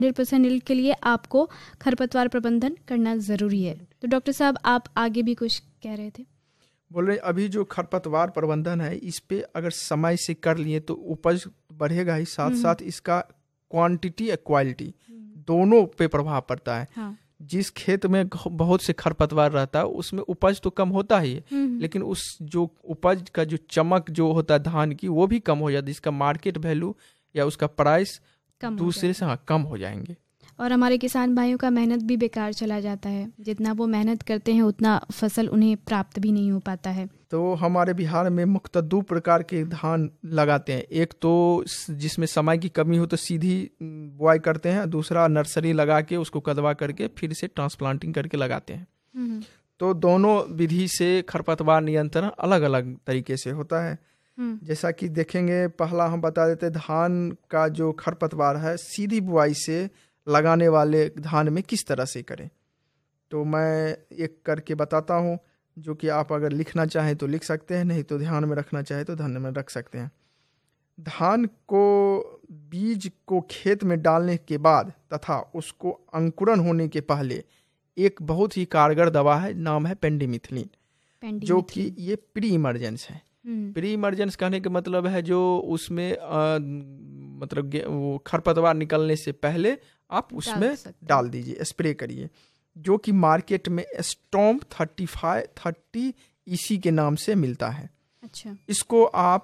100% yield के लिए आपको खरपतवार प्रबंधन करना ज़रूरी है। तो डॉक्टर साहब, आप आगे भी कुछ कह रहे थे। बोल रहे अभी जो खरपतवार प्रबंधन है, इस पे अगर समय से कर लिए तो उपज बढ़ेगा ही, साथ साथ इसका क्वांटिटी या क्वालिटी दोनों पे प्रभाव पड़ता है। हाँ। जिस खेत में बहुत से खरपतवार रहता है उसमें उपज तो कम होता ही है, लेकिन उस जो उपज का जो चमक जो होता है धान की, वो भी कम हो जाती है। इसका मार्केट वैल्यू या उसका प्राइस दूसरे से कम हो जाएंगे, और हमारे किसान भाइयों का मेहनत भी बेकार चला जाता है। जितना वो मेहनत करते हैं उतना फसल उन्हें प्राप्त भी नहीं हो पाता है। तो हमारे बिहार में मुख्यतः 2 प्रकार के धान लगाते हैं। एक तो जिसमें समय की कमी हो तो सीधी बुआई करते हैं, दूसरा नर्सरी लगा के उसको कदवा करके फिर से ट्रांसप्लांटिंग करके लगाते हैं। तो दोनों विधि से खरपतवार नियंत्रण अलग अलग तरीके से होता है। जैसा कि देखेंगे, पहला हम बता देते हैं धान का जो खरपतवार है सीधी बुआई से लगाने वाले धान में किस तरह से करें। तो मैं एक करके बताता हूँ, जो कि आप अगर लिखना चाहें तो लिख सकते हैं, नहीं तो ध्यान में रखना चाहें तो ध्यान में रख सकते हैं। धान को बीज को खेत में डालने के बाद तथा उसको अंकुरन होने के पहले एक बहुत ही कारगर दवा है, नाम है पेंडिमिथिलिन, जो कि ये प्री इमरजेंस है। प्री इमरजेंस कहने का मतलब है जो उसमें मतलब वो खरपतवार निकलने से पहले आप उसमें डाल दीजिए, स्प्रे करिए, जो कि मार्केट में स्टॉम्प 3530 EC के नाम से मिलता है। अच्छा। इसको आप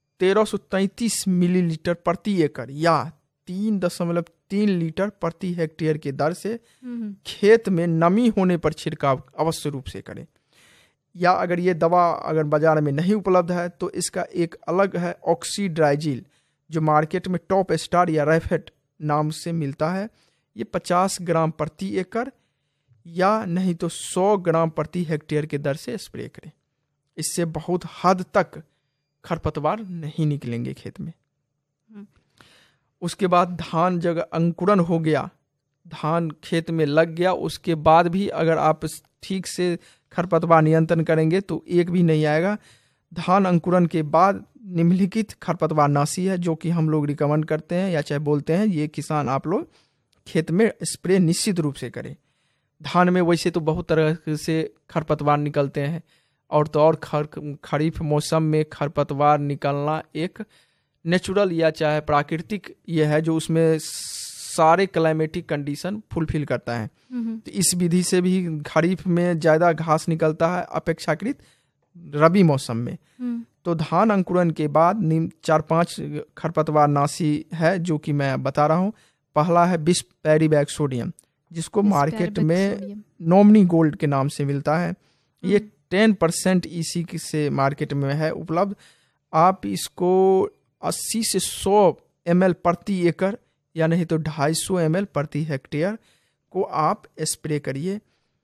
1333 मिलीलीटर प्रति एकड़ या 3.3 लीटर प्रति हेक्टेयर के दर से खेत में नमी होने पर छिड़काव अवश्य रूप से करें। या अगर ये दवा अगर बाजार में नहीं उपलब्ध है तो इसका एक अलग है ऑक्सीड्राइजिल, जो मार्केट में टॉप स्टार या रेफेट नाम से मिलता है। ये 50 ग्राम प्रति एकड़ या नहीं तो 100 ग्राम प्रति हेक्टेयर के दर से स्प्रे करें। इससे बहुत हद तक खरपतवार नहीं निकलेंगे खेत में। उसके बाद धान जब अंकुरन हो गया, धान खेत में लग गया, उसके बाद भी अगर आप ठीक से खरपतवार नियंत्रण करेंगे तो एक भी नहीं आएगा। धान अंकुरन के बाद निम्नलिखित खरपतवार नाशी है जो कि हम लोग रिकमेंड करते हैं या चाहे बोलते हैं, ये किसान आप लोग खेत में स्प्रे निश्चित रूप से करें। धान में वैसे तो बहुत तरह से खरपतवार निकलते हैं, और तो और खरीफ मौसम में खरपतवार निकलना एक नेचुरल या चाहे प्राकृतिक ये है जो उसमें सारे क्लाइमेटिक कंडीशन फुलफिल करता है। तो इस विधि से भी खरीफ में ज़्यादा घास निकलता है अपेक्षाकृत रबी मौसम में। तो धान अंकुरन के बाद 4-5 खरपतवार नाशी है जो कि मैं बता रहा हूँ। पहला है बिस्पेरिबैक सोडियम, जिसको मार्केट में नॉमिनी गोल्ड के नाम से मिलता है। ये 10% EC से मार्केट में है उपलब्ध। आप इसको 80 से 100 ml प्रति एकड़ या नहीं तो 250 ml प्रति हेक्टेयर को आप स्प्रे करिए,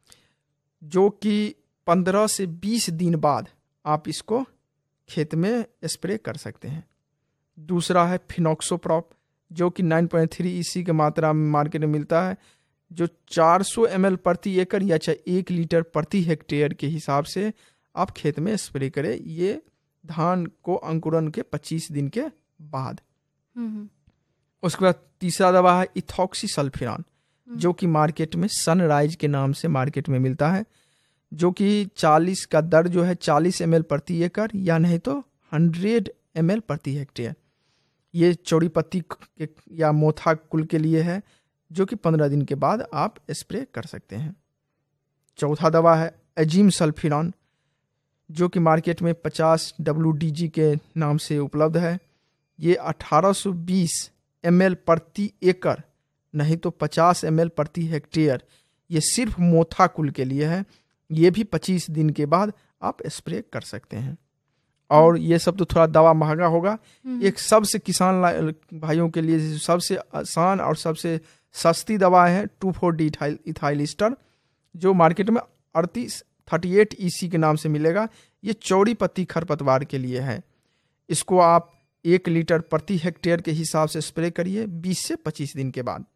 जो कि 15 से 20 दिन बाद आप इसको खेत में स्प्रे कर सकते हैं। दूसरा है फिनॉक्सोप्रॉप, जो कि 9.3 EC की मात्रा में मार्केट में मिलता है, जो 400 ml प्रति एकड़ या चाहे 1 लीटर प्रति हेक्टेयर के हिसाब से आप खेत में स्प्रे करें। ये धान को अंकुरन के 25 दिन के बाद। उसके बाद तीसरा दवा है इथॉक्सीसल्फिरान, जो कि मार्केट में सनराइज के नाम से मार्केट में मिलता है, जो कि 40 का दर जो है 40 ml प्रति एकड़ या नहीं तो 100 ml प्रति हेक्टेयर। ये चौड़ी पत्ती या मोथा कुल के लिए है, जो कि 15 दिन के बाद आप स्प्रे कर सकते हैं। चौथा दवा है एजीम सल्फिरान, जो कि मार्केट में 50 WDG के नाम से उपलब्ध है। ये 1820 ml प्रति एकड़ नहीं तो 50 ml प्रति हेक्टेयर, ये सिर्फ मोथा कुल के लिए है। ये भी 25 दिन के बाद आप स्प्रे कर सकते हैं। और ये सब तो थोड़ा दवा महंगा होगा। एक सबसे किसान भाइयों के लिए सबसे आसान और सबसे सस्ती दवा है 2,4-D इथाइल ईस्टर, जो मार्केट में 38 EC के नाम से मिलेगा। ये चौड़ी पत्ती खरपतवार के लिए है। इसको आप 1 लीटर प्रति हेक्टेयर के हिसाब से स्प्रे करिए 20 से 25 दिन के बाद।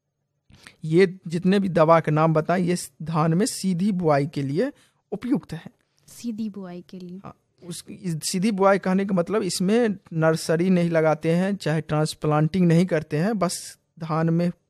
ये जितने भी दवा के नाम बताएं, ये धान में सीधी बुआई के लिए उपयुक्त है। सीधी बुआई के लिए? हाँ, सीधी बुआई कहने का मतलब इसमें नर्सरी नहीं लगाते हैं, चाहे ट्रांसप्लांटिंग नहीं करते हैं, बस धान में